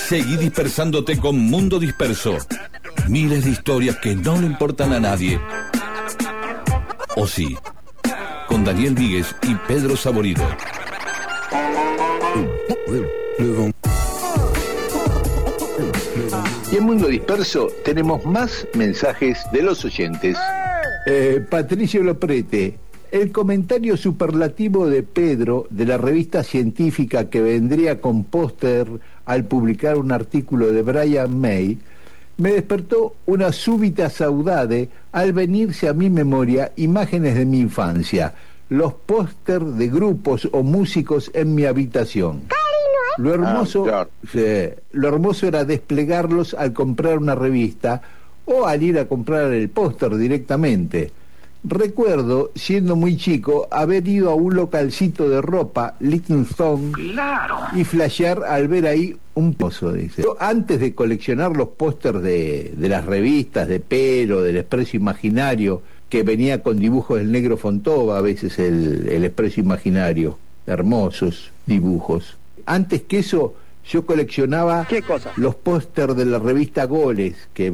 Seguí dispersándote con Mundo Disperso. Miles de historias que no le importan a nadie. O sí, con Daniel Víguez y Pedro Saborido. Y en Mundo Disperso tenemos más mensajes de los oyentes. Patricio Loprete, el comentario superlativo de Pedro de la revista científica que vendría con póster al publicar un artículo de Brian May me despertó una súbita saudade al venirse a mi memoria imágenes de mi infancia, los póster de grupos o músicos en mi habitación. Lo hermoso, lo hermoso era desplegarlos al comprar una revista o al ir a comprar el póster directamente. Recuerdo, siendo muy chico, haber ido a un localcito de ropa, Little Stone, y flashear al ver ahí un pozo, dice. Yo, antes de coleccionar los pósters de las revistas, de Pelo, del Expreso Imaginario, que venía con dibujos del Negro Fontova, a veces el Expreso Imaginario, hermosos dibujos. Antes que eso, yo coleccionaba los pósters de la revista Goles, que